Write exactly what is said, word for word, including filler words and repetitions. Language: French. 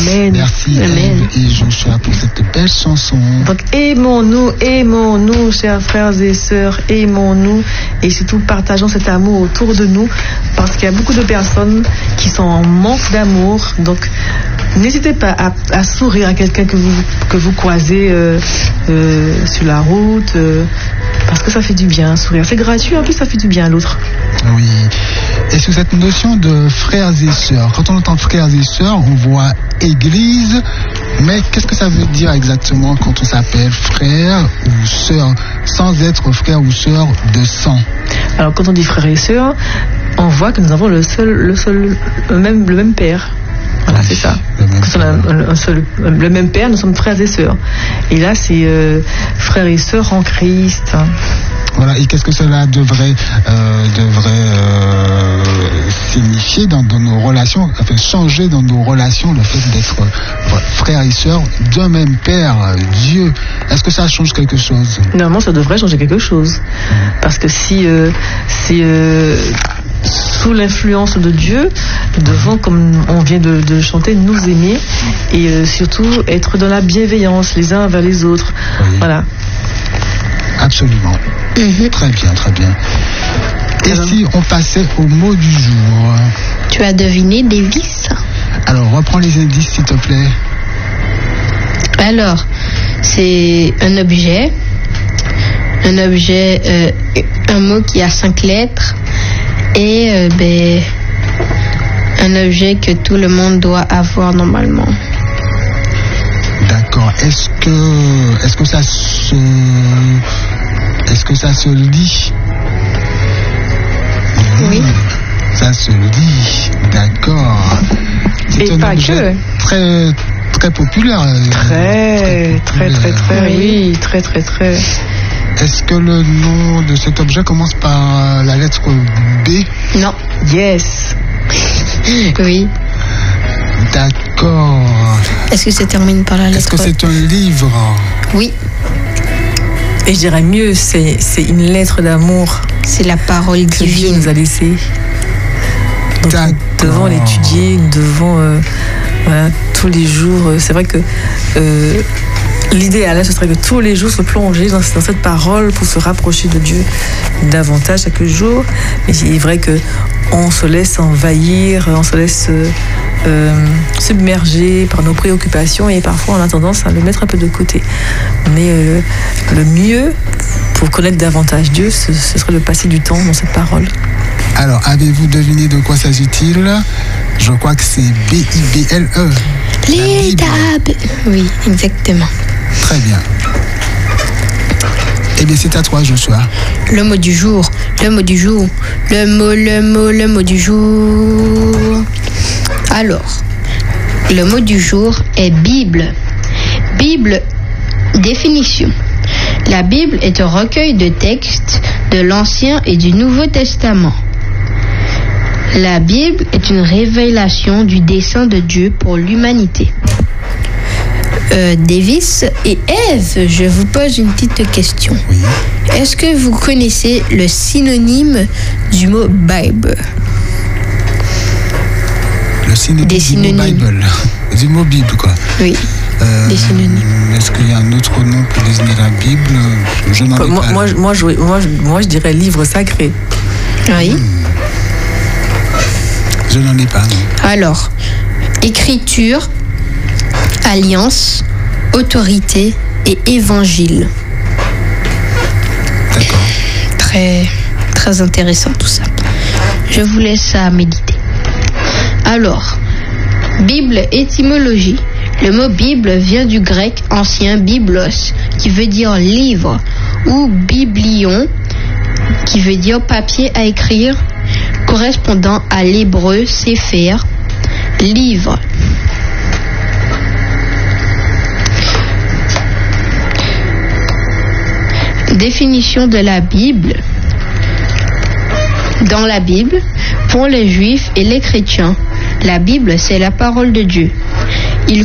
Amen. Merci Amen. Ève et Joshua pour cette belle chanson. Donc aimons-nous, aimons-nous, chers frères et sœurs, aimons-nous et surtout partageons cet amour autour de nous parce qu'il y a beaucoup de personnes qui sont en manque d'amour. Donc n'hésitez pas à, à sourire à quelqu'un que vous, que vous croisez euh, euh, sur la route euh, parce que ça fait du bien, sourire. C'est gratuit, en plus ça fait du bien à l'autre. Oui. Et sur cette notion de frères et sœurs, quand on entend frères et sœurs, on voit église, mais qu'est-ce que ça veut dire exactement quand on s'appelle frère ou sœur, sans être frère ou sœur de sang? Alors quand on dit frères et sœurs, on voit que nous avons le seul, le seul, le même, le même père. Voilà, c'est ça. Quand on a un, un seul, le même père, nous sommes frères et sœurs. Et là, c'est euh, frères et sœurs en Christ. Voilà, et qu'est-ce que cela devrait, euh, devrait euh, signifier dans, dans nos relations, enfin changer dans nos relations le fait d'être euh, frères et sœurs d'un même Père, Dieu. Est-ce que ça change quelque chose? Normalement, ça devrait changer quelque chose. Mmh. Parce que si euh, c'est euh, sous l'influence de Dieu, nous devons, comme on vient de, de chanter, nous aimer et euh, surtout être dans la bienveillance les uns vers les autres. Oui. Voilà. Absolument. Mmh. Très bien, très bien. Et Alors, si on passait au mot du jour? Tu as deviné, Davis? Alors, reprends les indices, s'il te plaît. Alors, c'est un objet. Un objet, euh, un mot qui a cinq lettres. Et, euh, ben, un objet que tout le monde doit avoir normalement. D'accord. Est-ce que, est-ce que ça se, est-ce que ça se lit? Oui. Ça se lit. D'accord. C'est Et un pas objet que. Très, très populaire. Très, très, très, très, oui. oui, très, très, très. Est-ce que le nom de cet objet commence par la lettre B? Non. Yes. Oui. D'accord. Est-ce que ça termine par la lettre? Est-ce que c'est un livre? Oui. Et je dirais mieux, c'est, c'est une lettre d'amour. C'est la parole que divine. Dieu nous a laissée. Donc nous devons l'étudier, nous devons euh, voilà, tous les jours. C'est vrai que euh, l'idéal, ce serait que tous les jours se plonger dans, dans cette parole pour se rapprocher de Dieu davantage chaque jour. Mais il est vrai que on se laisse envahir, on se laisse euh, submerger par nos préoccupations et parfois on a tendance à le mettre un peu de côté. Mais euh, le mieux pour connaître davantage Dieu, ce, ce serait de passer du temps dans cette parole. Alors, avez-vous deviné de quoi s'agit-il? Je crois que c'est B I B L E. L'étape. Oui, exactement. Très bien. Eh bien, c'est à toi, Joshua. Le mot du jour, le mot du jour, le mot, le mot, le mot du jour. Alors, le mot du jour est Bible. Bible, définition. La Bible est un recueil de textes de l'Ancien et du Nouveau Testament. La Bible est une révélation du dessein de Dieu pour l'humanité. Euh, Davis et Ève, je vous pose une petite question. Oui. Est-ce que vous connaissez le synonyme du mot Bible? Le synonyme Des du synonymes. mot Bible. Du mot Bible, quoi. Oui. Euh, Des synonymes. Est-ce qu'il y a un autre nom pour désigner la Bible? Je n'en ai moi, pas. Moi, moi, je, moi, je, moi, je dirais livre sacré. Oui. Hmm. Je n'en ai pas, non. Alors, écriture, alliance, autorité et évangile. D'accord. Très, très intéressant tout ça. Je vous laisse à méditer. Alors, Bible, étymologie. Le mot Bible vient du grec ancien biblos, qui veut dire livre, ou biblion, qui veut dire papier à écrire, correspondant à l'hébreu séfer, livre. Définition de la Bible. Dans la Bible, pour les Juifs et les chrétiens, la Bible, c'est la parole de Dieu.